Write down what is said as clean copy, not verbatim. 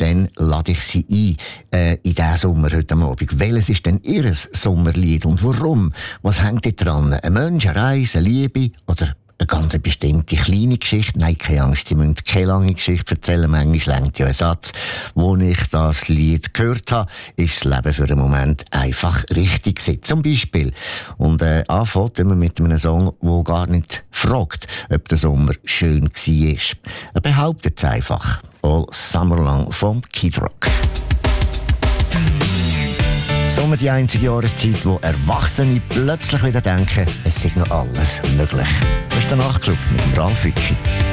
dann lade ich Sie ein in diesen Sommer heute Abend. Welches ist denn Ihr Sommerlied und warum? Was hängt da dran? Ein Mensch, eine Reise, eine Liebe oder eine ganz bestimmte kleine Geschichte? Nein, keine Angst, Sie müssen keine lange Geschichte erzählen. Manchmal reicht ja ein Satz. Wo ich das Lied gehört habe, ist das Leben für einen Moment einfach richtig gewesen. Zum Beispiel. Und anfangen wir mit einem Song, der gar nicht fragt, ob der Sommer schön war. Er behauptet es einfach. All Summer Long vom Kid Rock. Sommer die einzige Jahreszeit, wo Erwachsene plötzlich wieder denken, es sei noch alles möglich. Das ist der Nachtclub mit dem Ralf Wicki.